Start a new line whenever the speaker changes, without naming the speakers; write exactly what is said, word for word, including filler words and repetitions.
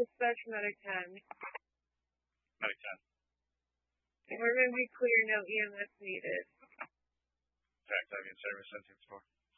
Dispatch Medic ten.
Medic ten.
We're going to be clear, no E M S needed.
Fact, I mean, service sentence for.